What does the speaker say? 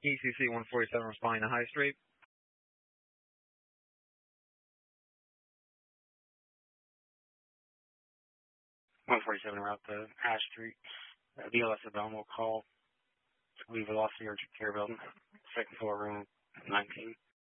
ECC 147 responding to High Street. 147 route to Ash Street. BLS of Belmont call. We have lost the urgent care building, second floor, room 19.